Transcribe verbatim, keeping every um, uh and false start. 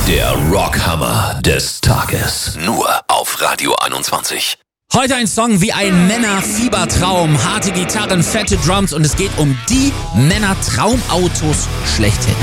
Der Rockhammer des Tages. Nur auf Radio einundzwanzig. Heute ein Song wie ein Männer-Fiebertraum. Harte Gitarren, fette Drums und es geht um die Männer-Traumautos schlechthin.